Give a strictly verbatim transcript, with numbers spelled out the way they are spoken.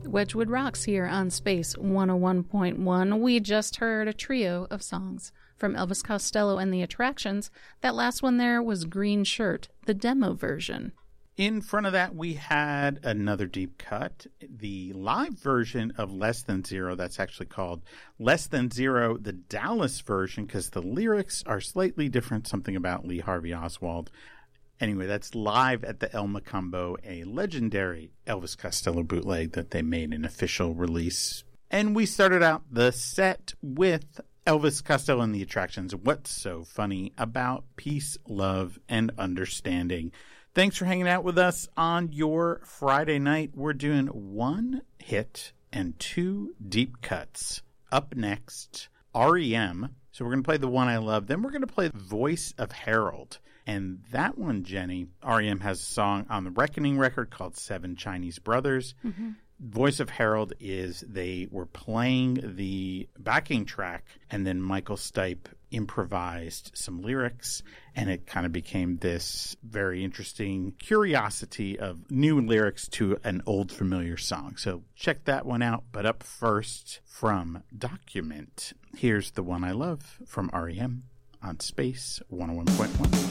Wedgwood Rocks here on Space one oh one point one. We just heard a trio of songs from Elvis Costello and the Attractions. That last one there was Green Shirt, the demo version. In front of that, we had another deep cut, the live version of Less Than Zero. That's actually called Less Than Zero, the Dallas version, because the lyrics are slightly different, something about Lee Harvey Oswald. Anyway, that's live at the El Macumbo, a legendary Elvis Costello bootleg that they made an official release. And we started out the set with Elvis Costello and the Attractions. What's so funny about peace, love, and understanding? Thanks for hanging out with us on your Friday night. We're doing one hit and two deep cuts. Up next, R E M. So we're going to play the one I love. Then we're going to play Voice of Harold. And that one, Jenny, R E M has a song on the Reckoning record called Seven Chinese Brothers. Mm-hmm. Voice of Harold is they were playing the backing track, and then Michael Stipe improvised some lyrics, and it kind of became this very interesting curiosity of new lyrics to an old familiar song. So check that one out. But up first, from Document, here's the one I love from R E M on Space one oh one point one.